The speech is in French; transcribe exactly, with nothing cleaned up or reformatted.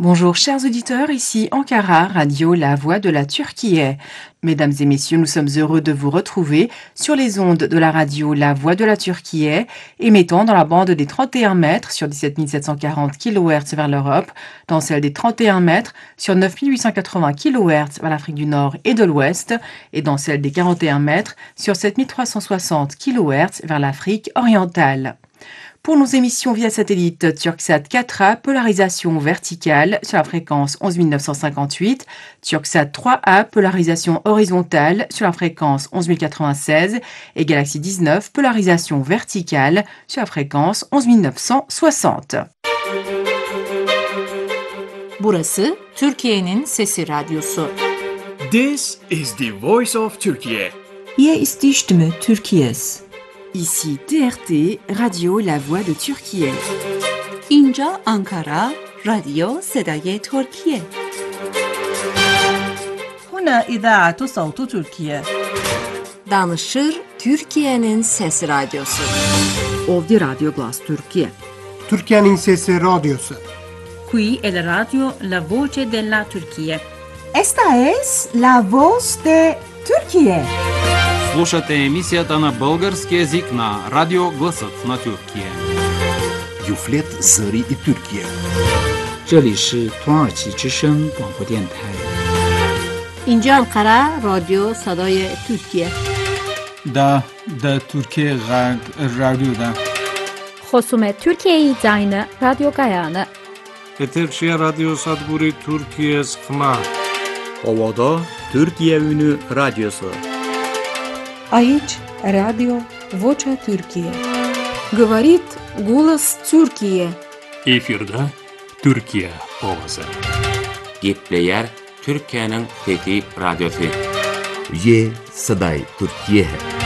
Bonjour chers auditeurs, ici Ankara, Radio La Voix de la Turquie. Mesdames et messieurs, nous sommes heureux de vous retrouver sur les ondes de la radio La Voix de la Turquie, émettant dans la bande des trente et un mètres sur dix-sept mille sept cent quarante kilohertz vers l'Europe, dans celle des trente et un mètres sur neuf mille huit cent quatre-vingts kilohertz vers l'Afrique du Nord et de l'Ouest, et dans celle des quarante et un mètres sur sept mille trois cent soixante kilohertz vers l'Afrique orientale. Pour nos émissions via satellite Turksat quatre A, polarisation verticale sur la fréquence onze mille neuf cent cinquante-huit, Turksat trois A, polarisation horizontale sur la fréquence onze mille quatre-vingt-seize et Galaxy dix-neuf, polarisation verticale sur la fréquence onze mille neuf cent soixante. Burası Türkiye'nin Sesi Radyosu. This is the voice of Turkey. Hier ist die Stimme Türkiye's. Ici T R T, Radio La Voix de Turquie. اینجا آنکارا، رادیو صدای ترکیه. هنا إذاعة صوت تركيا. Danışır Türkiye'nin Sesi Radyosu. Ovdje Radio Glas Türkiye. Türkiye'nin Sesi Radyosu. Qui è la radio La Voce della Turquía. Esta es La Voz de Turquie. Слушате емисията на български език на Радио Гласът на Тюркия. Юфлет Зări и Türkiye. 这里是土耳其之声广播电台。 اینجا آنکارا، رادیو صدای ترکیه. دا دا ترکیه غرب رادیو دا. خصوم ترکیه زاین رادیو گایانه. Eterşehir Radyo Sadburi Türkiye Sıkma. Ovada Türkiye Ünü Radyosu. Aici Radio Vocea Türkiye. Говорит голос Türkiye. Efirde Türkiye ovası. Gepleyer Türkiye'nin fethi radyosu. Ye Saday Türkiye.